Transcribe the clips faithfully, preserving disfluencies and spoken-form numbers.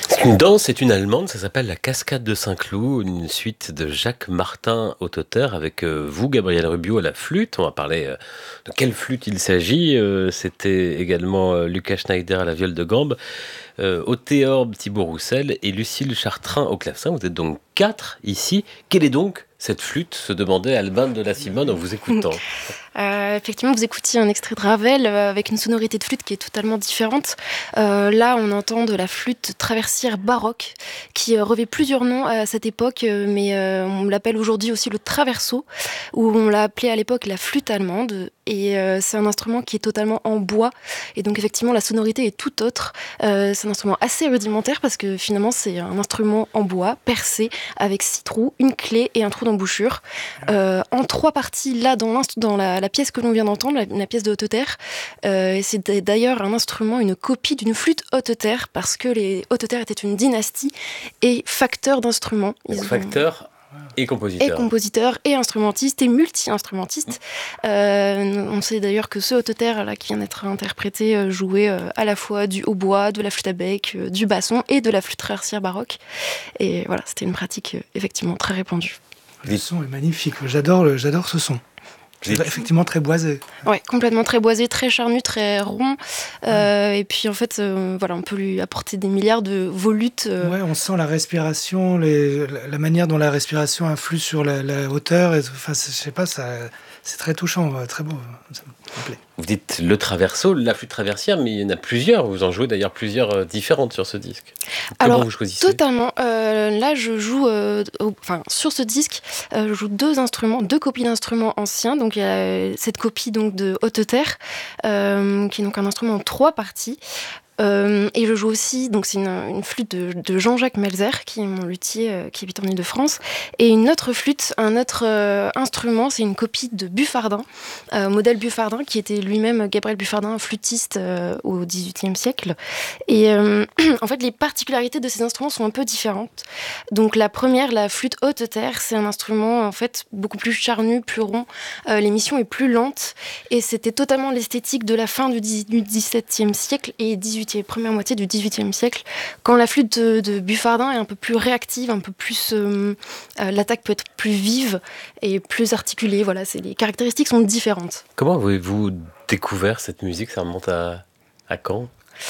C'est une danse, c'est une allemande, ça s'appelle la Cascade de Saint-Cloud, une suite de Jacques Martin au toteur avec euh, vous, Gabriel Rubio, à la flûte. On va parler euh, de quelle flûte il s'agit. Euh, c'était également euh, Lucas Schneider à la viole de gambe, euh, au théorbe Thibaut Roussel et Lucille Chartrain au clavecin. Vous êtes donc quatre ici. Quelle est donc cette flûte, se demandait Albin de la Simone en vous écoutant. Euh, effectivement, vous écoutiez un extrait de Ravel euh, avec une sonorité de flûte qui est totalement différente. Euh, là, on entend de la flûte traversière baroque qui euh, revêt plusieurs noms à cette époque, euh, mais euh, on l'appelle aujourd'hui aussi le traverso, ou on l'a appelé à l'époque la flûte allemande. Et euh, c'est un instrument qui est totalement en bois. Et donc, effectivement, la sonorité est tout autre. Euh, c'est un instrument assez rudimentaire parce que finalement, c'est un instrument en bois, percé, avec six trous, une clé et un trou d'embouchure. Euh, en trois parties, là, dans, dans la, la pièce que l'on vient d'entendre, la, la pièce de haute-terre. Euh, et c'est d'ailleurs un instrument, une copie d'une flûte haute-terre, parce que les haute-terre étaient une dynastie et facteurs d'instruments. Ils facteurs et compositeurs. Et compositeurs, et instrumentistes, et multi-instrumentistes. Mmh. Euh, on sait d'ailleurs que ce haute-terre là, qui vient d'être interprété euh, jouait euh, à la fois du hautbois, de la flûte à bec, euh, du basson et de la flûte traversière baroque. Et voilà, c'était une pratique euh, effectivement très répandue. Le son est magnifique, j'adore, j'adore ce son. C'est effectivement très boisé. Oui, complètement très boisé, très charnu, très rond. Euh, ouais. Et puis en fait, euh, voilà, on peut lui apporter des milliards de volutes. Euh... Ouais, on sent la respiration, les, la, la manière dont la respiration influe sur la, la hauteur. Et, enfin, je sais pas, ça, c'est très touchant, très beau. Ça me plaît. Vous dites le traverso, la flûte traversière, mais il y en a plusieurs. Vous en jouez d'ailleurs plusieurs euh, différentes sur ce disque. Comment Alors, vous choisissez ? Totalement. Euh, là, je joue, euh, au, enfin, sur ce disque, euh, je joue deux instruments, deux copies d'instruments anciens. Donc, il y a cette copie donc de haute-terre, euh, qui est donc un instrument en trois parties. Euh, et je joue aussi, donc c'est une, une flûte de, de Jean-Jacques Melzer, qui est mon luthier, euh, qui habite en Ile-de-France, et une autre flûte, un autre euh, instrument, c'est une copie de Buffardin, euh, modèle Buffardin, qui était lui-même Gabriel Buffardin, un flûtiste euh, au dix-huitième siècle. Et euh, en fait, les particularités de ces instruments sont un peu différentes. Donc la première, la flûte haute-terre, c'est un instrument en fait beaucoup plus charnu, plus rond. Euh, l'émission est plus lente, et c'était totalement l'esthétique de la fin du dix-septième siècle et dix-huitième première moitié du dix-huitième siècle, quand la flûte de, de Buffardin est un peu plus réactive, un peu plus, euh, euh, l'attaque peut être plus vive et plus articulée. Voilà, c'est, les caractéristiques sont différentes. Comment avez-vous découvert cette musique ? Ça remonte à, à quand ?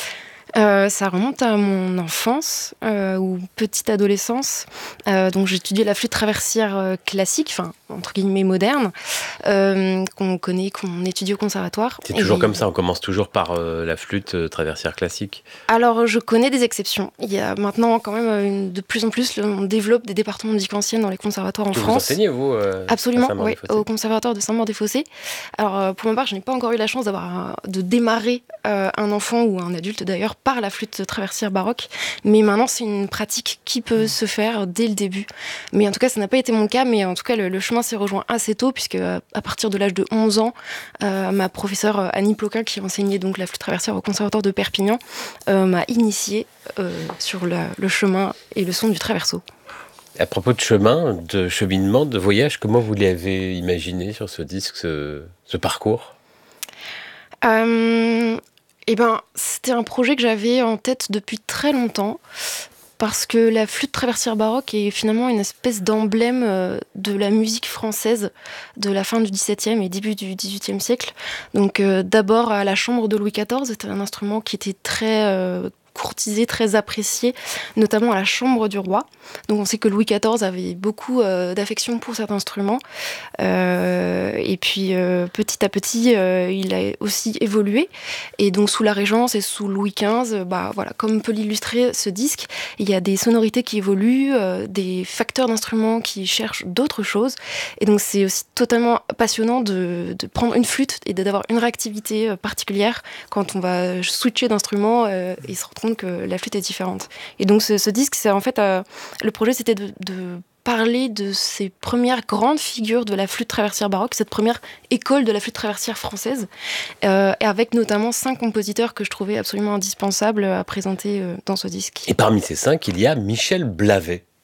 Euh, ça remonte à mon enfance euh, ou petite adolescence. Euh, donc j'ai étudié la flûte traversière euh, classique, enfin entre guillemets moderne, euh, qu'on connaît, qu'on étudie au conservatoire. C'est toujours et... comme ça, on commence toujours par euh, la flûte euh, traversière classique. Alors je connais des exceptions. Il y a maintenant quand même une, de plus en plus, on développe des départements de musique ancienne dans les conservatoires en que France. Vous enseignez vous euh, Absolument, oui, au conservatoire de Saint-Maur-des-Fossés. Alors euh, pour ma part, je n'ai pas encore eu la chance d'avoir euh, de démarrer euh, un enfant ou un adulte d'ailleurs par la flûte traversière baroque, mais maintenant c'est une pratique qui peut se faire dès le début. Mais en tout cas, ça n'a pas été mon cas, mais en tout cas le, le chemin s'est rejoint assez tôt, puisque à partir de l'âge de onze ans, euh, ma professeure Annie Ploquin, qui enseignait donc la flûte traversière au conservatoire de Perpignan, euh, m'a initiée euh, sur la, le chemin et le son du traverso. À propos de chemin, de cheminement, de voyage, comment vous l'avez imaginé sur ce disque, ce, ce parcours ? euh, Eh ben, c'était un projet que j'avais en tête depuis très longtemps, parce que la flûte traversière baroque est finalement une espèce d'emblème de la musique française de la fin du dix-septième et début du dix-huitième siècle. Donc euh, d'abord à la chambre de Louis quatorze, c'était un instrument qui était très euh, courtisé, très apprécié, notamment à la chambre du roi. Donc on sait que Louis quatorze avait beaucoup euh, d'affection pour cet instrument. Euh, et puis euh, petit à petit, euh, il a aussi évolué. Et donc sous la Régence et sous Louis quinze, bah, voilà, comme peut l'illustrer ce disque, il y a des sonorités qui évoluent, euh, des facteurs d'instruments qui cherchent d'autres choses. Et donc c'est aussi totalement passionnant de, de prendre une flûte et d'avoir une réactivité particulière quand on va switcher d'instrument euh, et se rendre compte que la flûte est différente. Et donc ce, ce disque, c'est en fait, euh, le projet c'était de, de parler de ces premières grandes figures de la flûte traversière baroque, cette première école de la flûte traversière française, euh, et avec notamment cinq compositeurs que je trouvais absolument indispensables à présenter euh, dans ce disque. Et parmi ces cinq, il y a Michel Blavet.